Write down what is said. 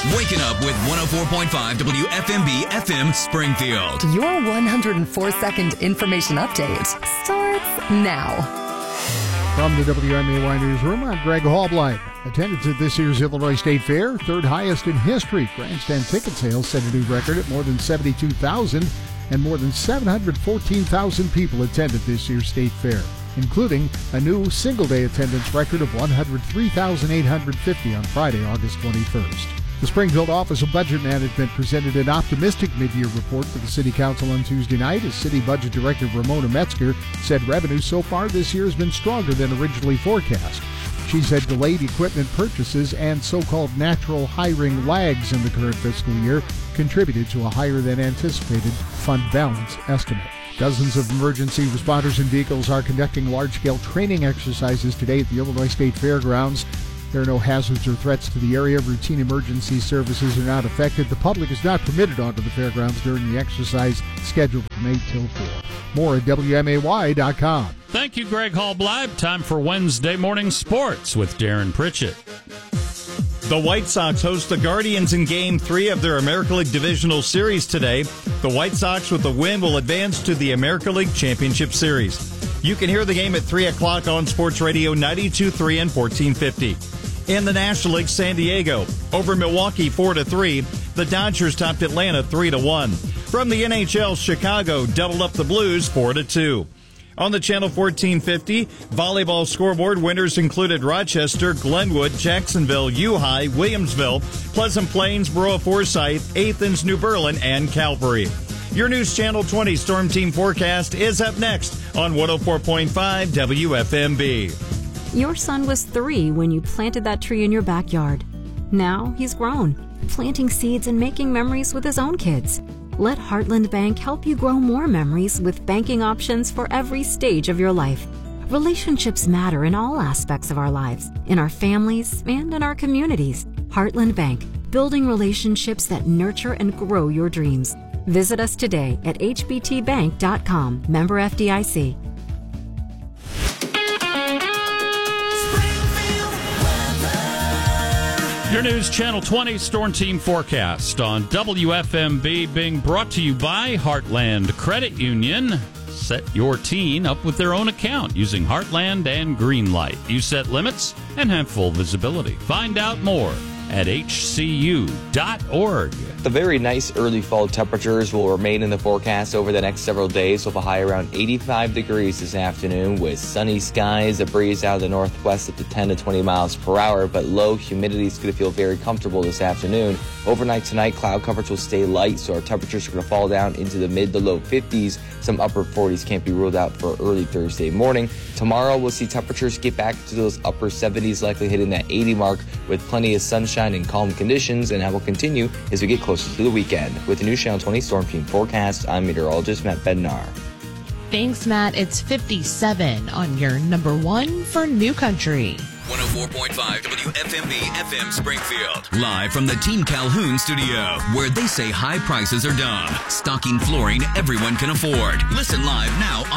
Waking up with 104.5 WFMB FM Springfield. Your 104-second information update starts now. From the WMAY Newsroom, I'm Greg Hallblight. Attendance at this year's Illinois State Fair, third highest in history. Grandstand ticket sales set a new record at more than 72,000, and more than 714,000 people attended this year's State Fair, including a new single-day attendance record of 103,850 on Friday, August 21st. The Springfield Office of Budget Management presented an optimistic mid-year report for the City Council on Tuesday night as City Budget Director Ramona Metzger said revenue so far this year has been stronger than originally forecast. She said delayed equipment purchases and so-called natural hiring lags in the current fiscal year contributed to a higher than anticipated fund balance estimate. Dozens of emergency responders and vehicles are conducting large-scale training exercises today at the Illinois State Fairgrounds. There are no hazards or threats to the area. Routine emergency services are not affected. The public is not permitted onto the fairgrounds during the exercise scheduled from 8 till 4. More at WMAY.com. Thank you, Greg Hallblight. Time for Wednesday Morning Sports with Darren Pritchett. The White Sox host the Guardians in Game 3 of their American League Divisional Series today. The White Sox, with the win, will advance to the American League Championship Series. You can hear the game at 3 o'clock on Sports Radio 92.3 and 1450. In the National League, San Diego over Milwaukee 4-3. The Dodgers topped Atlanta 3-1. From the NHL, Chicago doubled up the Blues 4-2. On the Channel 1450 volleyball scoreboard, winners included Rochester, Glenwood, Jacksonville, U-High, Williamsville, Pleasant Plains, Borough Forsyth, Athens, New Berlin, and Calvary. Your News Channel 20 Storm Team forecast is up next on 104.5 WFMB. Your son was 3 when you planted that tree in your backyard. Now he's grown, planting seeds and making memories with his own kids. Let Heartland Bank help you grow more memories with banking options for every stage of your life. Relationships matter in all aspects of our lives, in our families and in our communities. Heartland Bank, building relationships that nurture and grow your dreams. Visit us today at hbtbank.com. Member FDIC. Your News Channel 20 Storm Team forecast on WFMB being brought to you by Heartland Credit Union. Set your teen up with their own account using Heartland and Greenlight. You set limits and have full visibility. Find out more at hcu.org. The very nice early fall temperatures will remain in the forecast over the next several days, with a high around 85 degrees this afternoon with sunny skies, a breeze out of the northwest up to 10 to 20 miles per hour, but low humidity is going to feel very comfortable this afternoon. Overnight tonight, cloud coverage will stay light, so our temperatures are going to fall down into the mid to low 50s. Some upper 40s can't be ruled out for early Thursday morning. Tomorrow, we'll see temperatures get back to those upper 70s, likely hitting that 80 mark with plenty of sunshine and calm conditions, and that will continue as we get closer to the weekend. With the News Channel 20 Storm Team forecast, I'm meteorologist Matt Bednar. Thanks, Matt. It's 57 on your number one for New Country. 104.5 WFMB FM Springfield. Live from the Team Calhoun studio, where they say high prices are dumb. Stocking flooring everyone can afford. Listen live now on